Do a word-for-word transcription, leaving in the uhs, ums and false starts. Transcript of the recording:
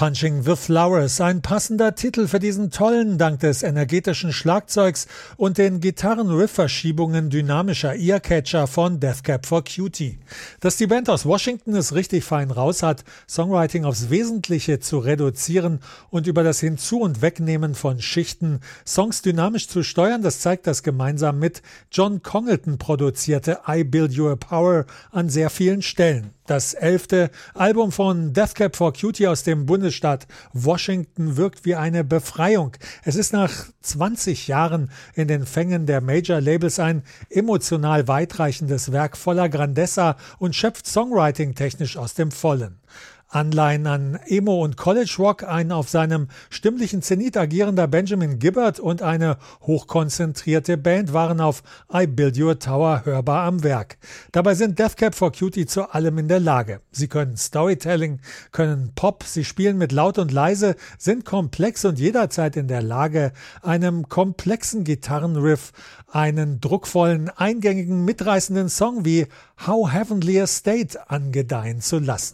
Punching the Flowers, ein passender Titel für diesen tollen, dank des energetischen Schlagzeugs und den Gitarren-Riff-Verschiebungen dynamischer Earcatcher von Death Cab for Cutie. Dass die Band aus Washington es richtig fein raus hat, Songwriting aufs Wesentliche zu reduzieren und über das Hinzu- und Wegnehmen von Schichten Songs dynamisch zu steuern, das zeigt das gemeinsam mit John Congleton produzierte I Build You a Power an sehr vielen Stellen. Das elfte Album von Death Cab for Cutie aus dem Bundesstaat Washington wirkt wie eine Befreiung. Es ist nach zwanzig Jahren in den Fängen der Major-Labels ein emotional weitreichendes Werk voller Grandezza und schöpft Songwriting-technisch aus dem Vollen. Anleihen an Emo und College Rock, ein auf seinem stimmlichen Zenit agierender Benjamin Gibbard und eine hochkonzentrierte Band waren auf I Build You a Tower hörbar am Werk. Dabei sind Death Cab for Cutie zu allem in der Lage. Sie können Storytelling, können Pop, sie spielen mit laut und leise, sind komplex und jederzeit in der Lage, einem komplexen Gitarrenriff einen druckvollen, eingängigen, mitreißenden Song wie How Heavenly a State angedeihen zu lassen.